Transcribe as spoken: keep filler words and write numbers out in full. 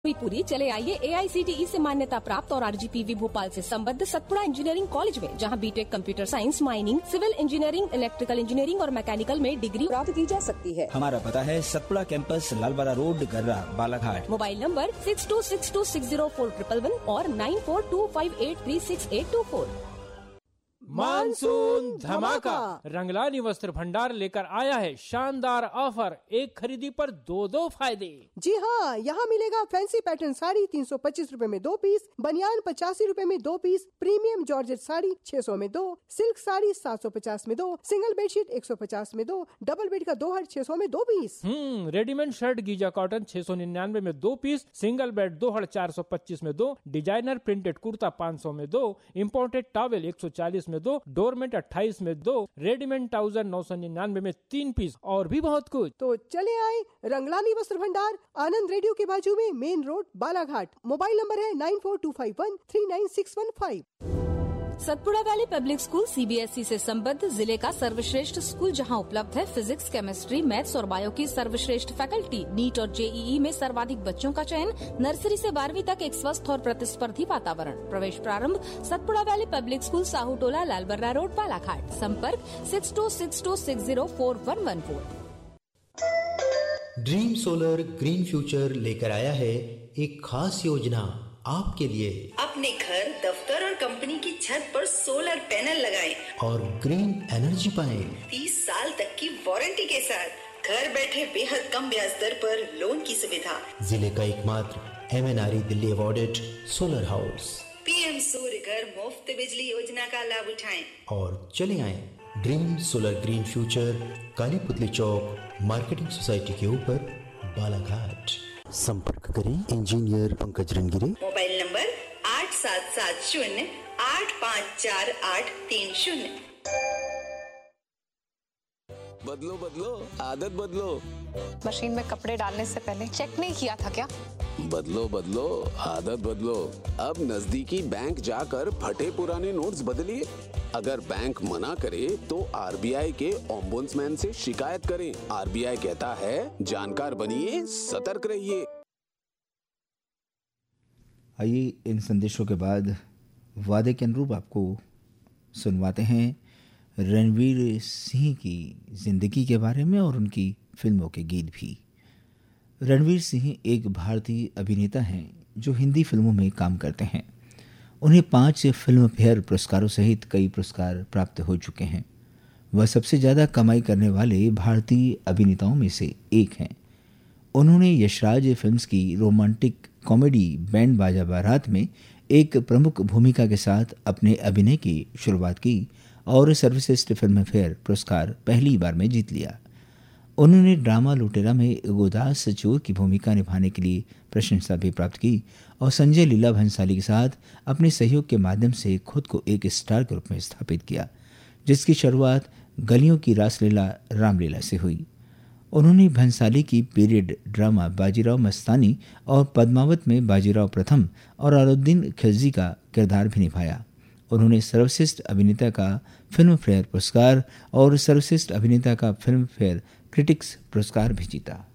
पूरी चले आइए ए आई सी टी ई से मान्यता प्राप्त और R G P V Bhopal से संबद्ध सतपुड़ा इंजीनियरिंग कॉलेज में, जहां BTech computer science, mining, civil engineering, electrical engineering और मैकेनिकल में डिग्री प्राप्त की जा सकती है। हमारा पता है सतपुड़ा कैंपस, लालबारा रोड, गर्रा, Balaghat. Mobile number six to six to six zero four triple one और nine four to five eight three six eight to four. Monsoon धमाका रंगलानी वस्त्र भंडार लेकर आया है शानदार ऑफर, एक खरीदी पर दो दो फायदे। जी हाँ, यहाँ मिलेगा फैंसी पैटर्न साड़ी तीन सौ पच्चीस रूपए में दो पीस, बनियान पचासी रूपए में दो पीस, प्रीमियम जॉर्जेट साड़ी छह सौ में दो, सिल्क साड़ी सात सौ पचास में दो, सिंगल बेडशीट एक सौ पचास में दो, डबल बेड का दो हर छह सौ में दो पीस। हम्म रेडीमेड शर्ट गीजा कॉटन छह सौ निन्यानवे में दो पीस, सिंगल बेड दो हर चार सौ पच्चीस में दो, डिजाइनर प्रिंटेड कुर्ता पाँच सौ में दो, इम्पोर्टेड टॉवेल एक सौ चालीस में दो, डोरमेट अट्ठाईस में दो, रेडीमेड ट्राउजर नौ सौ निन्यानवे में तीन पीस और भी बहुत कुछ। तो चले आए रंगलानी वस्त्र भंडार, आनंद रेडियो के बाजू में, main road, Balaghat. Mobile number है nine four to five one three nine six one five. Satpura valley public school C B S E से संबद्ध जिले का सर्वश्रेष्ठ स्कूल, जहां उपलब्ध है फिजिक्स, केमिस्ट्री, मैथ्स और बायो की सर्वश्रेष्ठ फैकल्टी। नीट और जे ई ई में सर्वाधिक बच्चों का चयन, नर्सरी से बारहवीं तक एक स्वस्थ और प्रतिस्पर्धी वातावरण। प्रवेश प्रारंभ Satpura valley public school, Sahu टोला, लालबर्रा रोड, बालाघाट। संपर्क six to six to six zero four one one four. Dream solar green future लेकर आया है एक खास योजना आपके लिए। अपने घर, दफ्तर और कंपनी की छत पर सोलर पैनल लगाएं और ग्रीन एनर्जी पाएं। तीस साल तक की वारंटी के साथ घर बैठे बेहद कम ब्याज दर पर लोन की सुविधा। जिले का एकमात्र M N R E Delhi awarded solar house. P M सूर्य घर मुफ्त बिजली योजना का लाभ उठाएं और चले आए ड्रीम सोलर ग्रीन फ्यूचर, काली पुतली चौक, मार्केटिंग सोसाइटी के ऊपर, बालाघाट। संपर्क करें इंजीनियर पंकज रंगिरे। मोबाइल नंबर आठ सात सात शून्य आठ पाँच चार आठ तीन शून्य। बदलो बदलो आदत बदलो। मशीन में कपड़े डालने से पहले चेक नहीं किया था क्या? बदलो बदलो आदत बदलो। अब नजदीकी बैंक जाकर फटे पुराने नोट्स बदलिए। अगर बैंक मना करे तो आर बी आई के ओम्बुड्समैन से शिकायत करें। आर बी आई कहता है जानकार बनिए, सतर्क रहिए। आइए इन संदेशों के बाद वादे के अनुरूप आपको सुनवाते हैं रणवीर सिंह की जिंदगी के बारे में और उनकी फिल्मों के गीत भी। रणवीर सिंह एक भारतीय अभिनेता हैं जो हिंदी फिल्मों में काम करते हैं। उन्हें पांच फिल्म फेयर पुरस्कारों सहित कई पुरस्कार प्राप्त हो चुके हैं। वह सबसे ज़्यादा कमाई करने वाले भारतीय अभिनेताओं में से एक हैं। उन्होंने यशराज फिल्म्स की रोमांटिक कॉमेडी बैंड बाजा बारात में एक प्रमुख भूमिका के साथ अपने अभिनय की शुरुआत की और सर्वश्रेष्ठ फिल्म फेयर पुरस्कार पहली बार में जीत लिया। उन्होंने ड्रामा लुटेरा में गोदास चोर की भूमिका निभाने के लिए प्रशंसा भी प्राप्त की और संजय लीला भंसाली के साथ अपने सहयोग के माध्यम से खुद को एक स्टार के रूप में स्थापित किया, जिसकी शुरुआत गलियों की रासलीला रामलीला से हुई। उन्होंने भंसाली की पीरियड ड्रामा बाजीराव मस्तानी और पद्मावत में बाजीराव प्रथम और अलाउद्दीन खिलजी का किरदार भी निभाया। उन्होंने सर्वश्रेष्ठ अभिनेता का फिल्म फेयर पुरस्कार और सर्वश्रेष्ठ अभिनेता का फिल्म फेयर क्रिटिक्स पुरस्कार भी जीता।